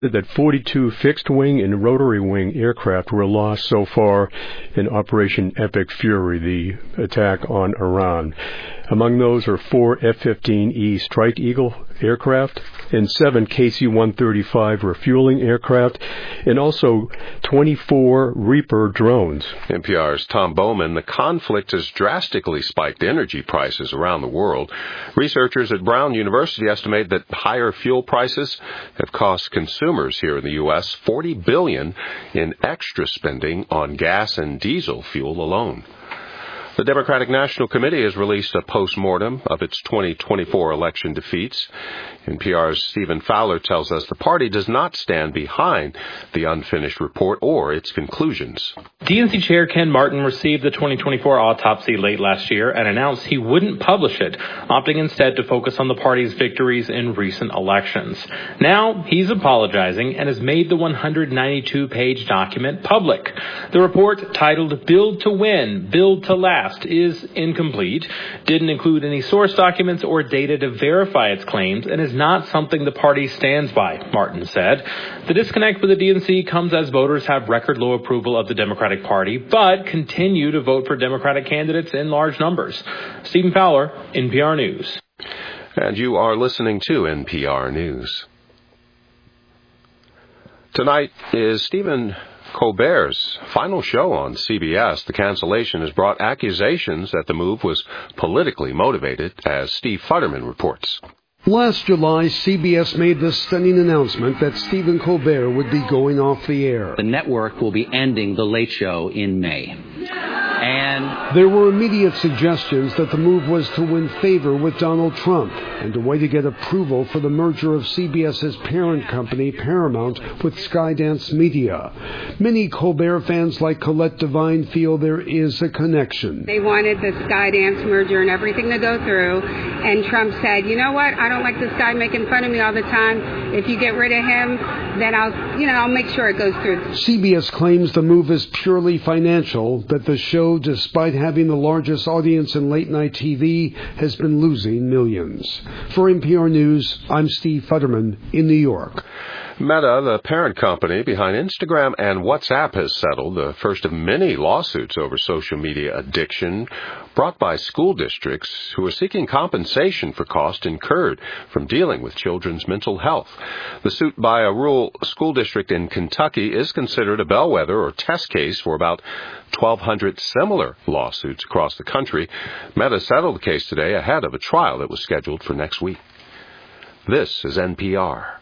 that 42 fixed-wing and rotary-wing aircraft were lost so far in Operation Epic Fury, the attack on Iran. Among those are 4 F-15E Strike Eagle aircraft and 7 KC-135 refueling aircraft, and also 24 Reaper drones. NPR's Tom Bowman. The conflict has drastically spiked energy prices around the world. Researchers at Brown University estimate that higher fuel prices have cost consumers here in the U.S. $40 billion in extra spending on gas and diesel fuel alone. The Democratic National Committee has released a post-mortem of its 2024 election defeats. NPR's Stephen Fowler tells us the party does not stand behind the unfinished report or its conclusions. DNC Chair Ken Martin received the 2024 autopsy late last year and announced he wouldn't publish it, opting instead to focus on the party's victories in recent elections. Now, he's apologizing and has made the 192-page document public. The report, titled Build to Win, Build to Last, is incomplete, didn't include any source documents or data to verify its claims, and is not something the party stands by, Martin said. The disconnect with the DNC comes as voters have record low approval of the Democratic Party, but continue to vote for Democratic candidates in large numbers. Stephen Fowler, NPR News. And you are listening to NPR News. Tonight is Stephen Colbert's final show on CBS. The cancellation has brought accusations that the move was politically motivated, as Steve Futterman reports. Last July, CBS made the stunning announcement that Stephen Colbert would be going off the air. The network will be ending The Late Show in May. And there were immediate suggestions that the move was to win favor with Donald Trump and a way to get approval for the merger of CBS's parent company, Paramount, with Skydance Media. Many Colbert fans like Colette Devine feel there is a connection. They wanted the Skydance merger and everything to go through, and Trump said, you know what, I don't like this guy making fun of me all the time. If you get rid of him, then I'll make sure it goes through. CBS claims the move is purely financial, that the show, despite having the largest audience in late-night TV, has been losing millions. For NPR News, I'm Steve Futterman in New York. Meta, the parent company behind Instagram and WhatsApp, has settled the first of many lawsuits over social media addiction brought by school districts who are seeking compensation for costs incurred from dealing with children's mental health. The suit by a rural school district in Kentucky is considered a bellwether or test case for about 1,200 similar lawsuits across the country. Meta settled the case today ahead of a trial that was scheduled for next week. This is NPR.